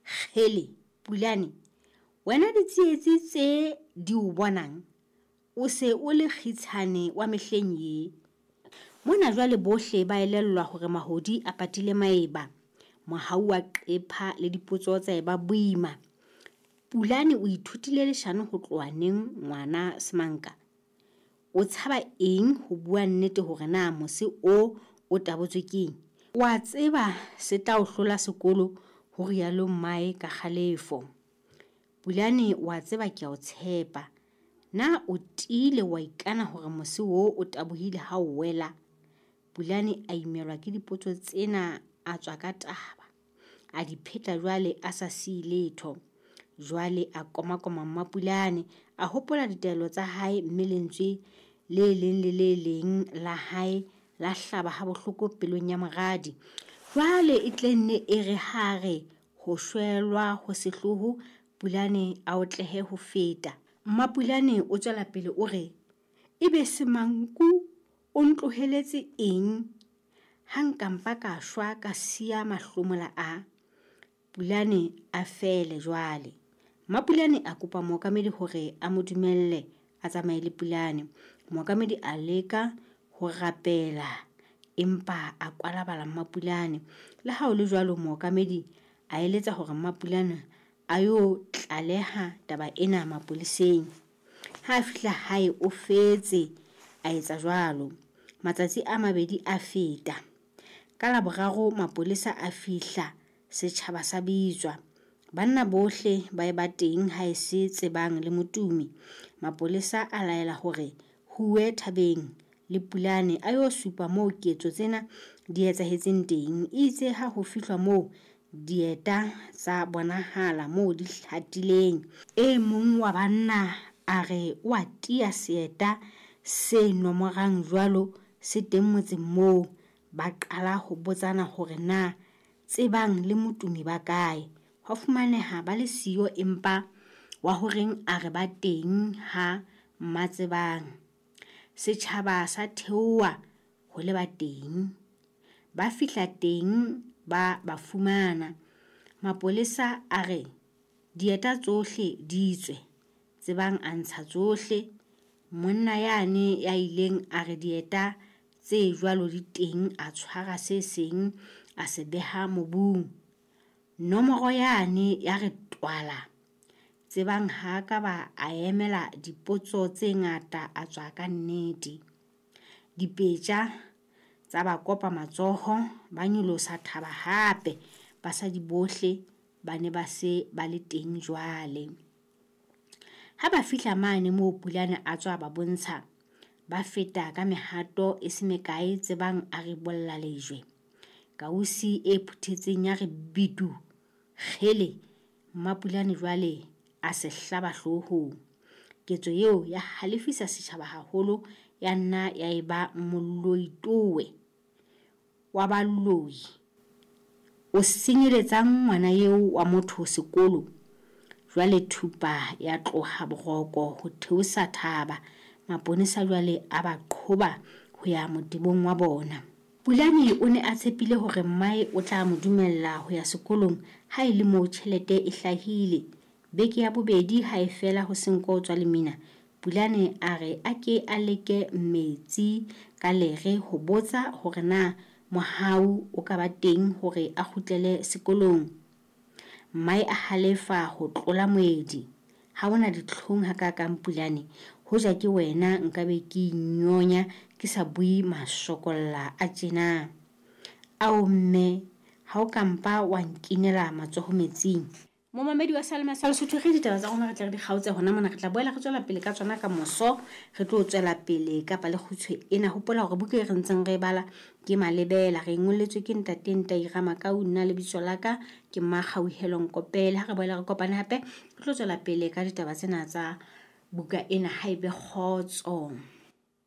Kgele, Pulane, wena ditsietsi tse di o bonang, o se o le kgitshane wa mehleng ye. Mona jwale bohle ba elellwa hore mahodi a patile maeba, mohau wa qepha le dipotso tsa eba boima. Pulane o ithutile leshano ho tloha neng ngwana Semanka? O tshaba eng ho bua nnete hore na mose o tabotswe keng? Wa tseba se tla o hlola sekolo ho rialo mmae ka kgalefo. Pulane wa tseba ke a o tshepa. Na o tile wa ikana hore mose o tabohile ha o wela? Pulane a imelwa ke dipotso tsena a tswa ka taba. A di pheta jwale a sa siye letho. Jwale a komakoma Mmapulane a hopola ditaelo tsa hae, mme lentswe le leng le le leng la hae la hlaba ha bohloko pelong ya moradi. Jwale e tlenne e re hare ho shwelwa ho sehloho, Pulane a otlehe ho feta. Mmapulane o tswela pele o re, ebe Semanku o ntloheletse eng? Ha nkampa ka shwa ka siya mahlomola a. Pulane a fele jwale. Mmapulane a kopa mookamedi hore a mo dumelle a tsamaye le Pulane. Mookamedi a leka ho rapela empa a kwalabala Mmapulane. Le ha o le jwalo, mookamedi a eletsa hore Mmapulane a yo tlaleha taba ena mapoleseng. Ha a fihla hae o fetse a etsa jwalo. Matsatsi a mabedi a feta. Ka Laboraro mapolesa a fihla, setjhaba sa bitswa. Banna bohle ba eba teng ha e se Tsebang le Motumi. Mapolesa a laela hore huwe thabeng le Pulane a yo supa moo ketso tsena di etsahetseng teng. Itse ha ho fihlwa moo, dieta tsa bonahala moo di hatileng. E mong wa banna a re o a tia seeta se nomorang jwalo se teng motseng moo. Ba qala ho botsana hore na Tsebang le Motumi ba kae. Ho fumaneha ba le siyo, empa wa horeng a re ba teng ha Mmatsebang. Setjhaba sa theoha ho le ba teng. Ba fihla teng ba fumana. Mapolesa a re dieta tsohle di tswe. Tsebang a ntsha tsohle. Monna yane ya ileng a re dieta tse jwalo di teng a tshwara se seng a se beha mobung. Nomoro yane ya re twala. Tsebang ha ka ba a emela dipotso tse ngata a tswa ka nnete. Dipetja tsa ba kopa matsoho, ba nyolosa thaba hape. Basadi bohle ba ne ba se ba le teng jwale. Ha ba fihla mane moo Pulane a tswa ba bontsha, ba feta ka mehato e se mekae. Tsebang a re bolla lejwe. Kausi e phuthetseng ya re bidu. Kgele, Mmapulane jwale a se hlaba hlohong. Ketso eo ya halefisa setjhaba haholo, ya nna ya eba molloitowe wa balloi. O senyeletsang ngwana eo wa motho sekolo. Jwale thupa ya tloha boroko ho theosa thaba. Maponesa jwale a ba qhoba ho ya motibong wa bona. Pulane o ne a tshepile hore mmae o tla mo dumella ho ya sekolong ha e le moo tjhelete e hlahile. Beke ya bobedi ha e fela ho senko tswa lemina, Pulane a re a ke a leke metsi ka lere ho botsa hore na mohau o ka ba teng hore a kgutlele sekolong. Mmae a halefa ho tlola moedi. Ha ona ditlhong hakakang Pulane, hoja ke wena nkabe ke inyonya ke sa bui mashokolla a tjena. Ao mme, ha o kampa wa nkinela matsoho metsing. Momamedi wa Salma sa Lesotho, re ditaba tsa rona re tla re di kgaotse hona mona. Re tla boela re tswela pele ka tsona ka moso. Re tlo tswela pele ka pale khutswe ena. Hopola hore buka e re ntseng re bala ke Malebela. Re ngolletswe ke Ntate Ntaira Makau, nna le bitso la ka ke Makgauhelo Nkopele. Ha re boela re kopane hape, re tlo tswela pele ka ditaba tsena tsa buka ena. Haebe kgotso.